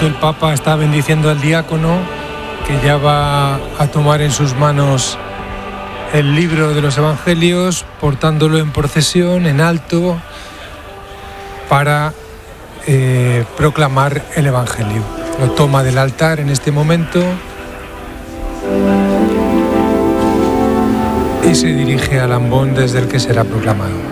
momento el Papa está bendiciendo al diácono, que ya va a tomar en sus manos el libro de los Evangelios, portándolo en procesión, en alto, para proclamar el Evangelio. Lo toma del altar en este momento y se dirige al ambón desde el que será proclamado.